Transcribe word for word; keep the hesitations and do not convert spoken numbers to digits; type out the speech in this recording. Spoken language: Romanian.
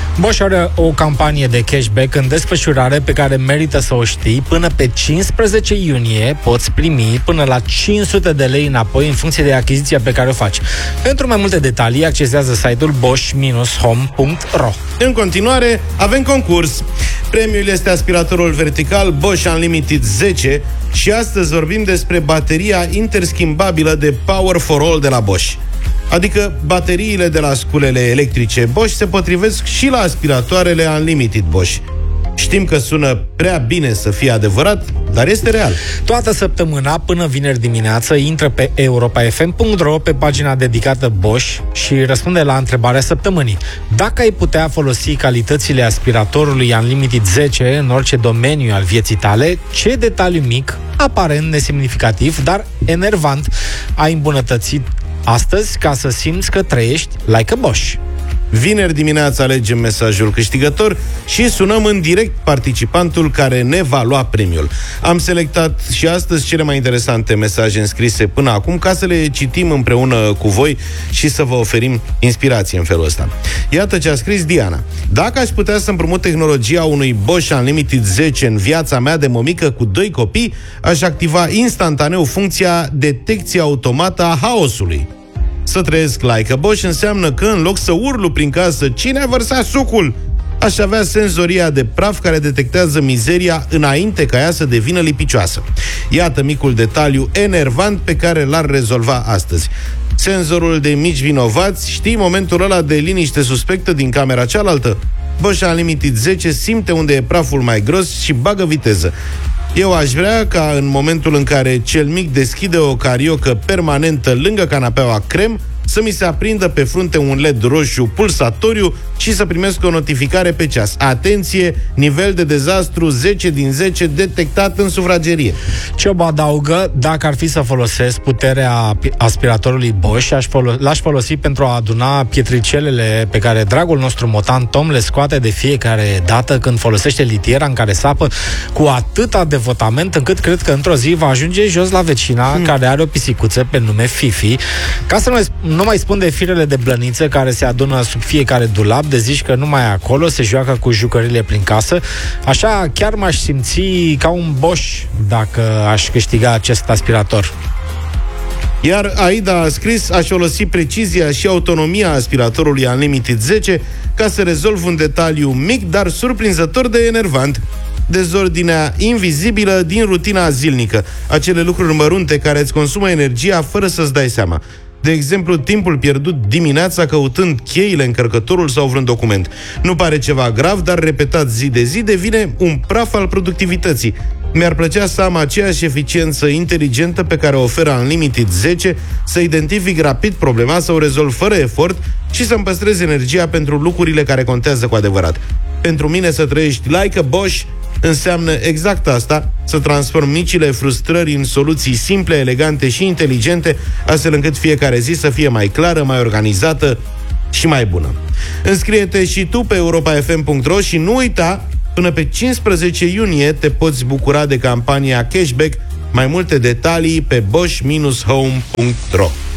Bosch are o campanie de cashback în desfășurare pe care merită să o știi. Până pe cincisprezece iunie poți primi până la cinci sute de lei înapoi în funcție de achiziția pe care o faci. Pentru mai multe detalii, accesează site-ul bosch dash home punct ro. În continuare, avem concurs. Premiul este aspiratorul vertical Bosch Unlimited zece și astăzi vorbim despre bateria interschimbabilă de Power for All de la Bosch. Adică bateriile de la sculele electrice Bosch se potrivesc și la aspiratoarele Unlimited Bosch. Știm că sună prea bine să fie adevărat, dar este real. Toată săptămâna, până vineri dimineață, intră pe europa f m punct ro, pe pagina dedicată Bosch, și răspunde la întrebarea săptămânii. Dacă ai putea folosi calitățile aspiratorului Unlimited zece în orice domeniu al vieții tale, ce detaliu mic, aparent nesemnificativ, dar enervant, ai îmbunătățit astăzi ca să simți că trăiești like a Bosch? Vineri dimineața alegem mesajul câștigător și sunăm în direct participantul care ne va lua premiul. Am selectat și astăzi cele mai interesante mesaje înscrise până acum ca să le citim împreună cu voi și să vă oferim inspirație în felul ăsta. Iată ce a scris Diana. Dacă aș putea să împrumut tehnologia unui Bosch Unlimited zece în viața mea de mămică cu doi copii, aș activa instantaneu funcția detecție automată a haosului. Să trăiesc like a Bosch înseamnă că în loc să urlu prin casă cine a vărsat sucul, aș avea senzoria de praf care detectează mizeria înainte ca ea să devină lipicioasă. Iată micul detaliu enervant pe care l-ar rezolva astăzi. Senzorul de mici vinovați, știi momentul ăla de liniște suspectă din camera cealaltă? Bosch Unlimited zece simte unde e praful mai gros și bagă viteză. Eu aș vrea ca în momentul în care cel mic deschide o cariocă permanentă lângă canapeaua crem, să mi se aprindă pe frunte un L E D roșu pulsatoriu și să primesc o notificare pe ceas. Atenție, nivel de dezastru zece din zece detectat în sufragerie. Cioba adaugă, dacă ar fi să folosesc puterea aspiratorului Bosch, aș folo- l-aș folosi pentru a aduna pietricelele pe care dragul nostru motan Tom le scoate de fiecare dată când folosește litiera în care sapă cu atâta devotament încât cred că într-o zi va ajunge jos la vecina hmm. care are o pisicuță pe nume Fifi. Ca să nu mai Nu mai spun de firele de blănițe care se adună sub fiecare dulap, de zici că numai acolo se joacă cu jucările prin casă. Așa chiar m-aș simți ca un Bosch dacă aș câștiga acest aspirator. Iar Aida a scris, aș folosi precizia și autonomia aspiratorului Unlimited zece ca să rezolv un detaliu mic, dar surprinzător de enervant. Dezordinea invizibilă din rutina zilnică. Acele lucruri mărunte care îți consumă energia fără să-ți dai seama. De exemplu, timpul pierdut dimineața căutând cheile, încărcătorul sau vreun document. Nu pare ceva grav, dar repetat zi de zi devine un praf al productivității. Mi-ar plăcea să am aceeași eficiență inteligentă pe care o oferă Unlimited zece, să identific rapid problema, să o rezolv fără efort și să-mi păstrez energia pentru lucrurile care contează cu adevărat. Pentru mine să trăiești like a Bosch înseamnă exact asta, să transform micile frustrări în soluții simple, elegante și inteligente, astfel încât fiecare zi să fie mai clară, mai organizată și mai bună. Înscrie-te și tu pe europa f m punct ro și nu uita, până pe cincisprezece iunie te poți bucura de campania cashback. Mai multe detalii pe bosch dash home punct ro.